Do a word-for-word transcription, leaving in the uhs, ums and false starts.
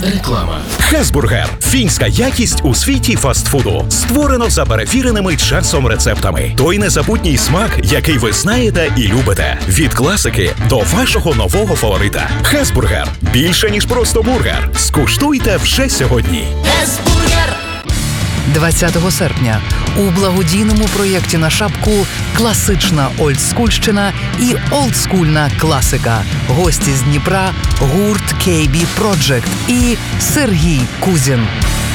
Реклама. Хесбургер – фінська якість у світі фастфуду. Створено за перевіреними часом рецептами. Той незабутній смак, який ви знаєте і любите. Від класики до вашого нового фаворита. Хесбургер – більше, ніж просто бургер. Скуштуйте вже сьогодні. Хесбургер. двадцятого серпня у благодійному проєкті на шапку «Класична олдскульщина» і «Олдскульна класика». Гості з Дніпра, гурт кей бі Project і Сергій Кузін.